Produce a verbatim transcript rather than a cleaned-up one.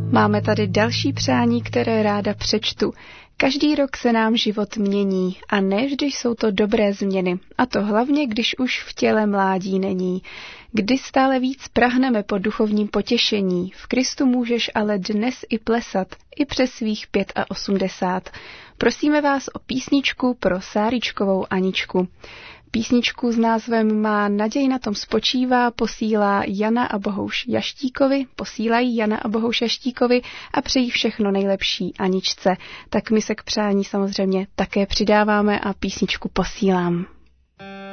Máme tady další přání, které ráda přečtu. Každý rok se nám život mění a ne vždy jsou to dobré změny, a to hlavně, když už v těle mládí není. Kdy stále víc prahneme po duchovním potěšení, v Kristu můžeš ale dnes i plesat, i přes svých pět a osmdesát. Prosíme vás o písničku pro Sáričkovou Aničku. Písničku s názvem Má naděj na tom spočívá posílá Jana a Bohouš Jaštíkovi, posílají Jana a Bohouš Jaštíkovi a přejí všechno nejlepší Aničce. Tak my se k přání samozřejmě také přidáváme a písničku posílám.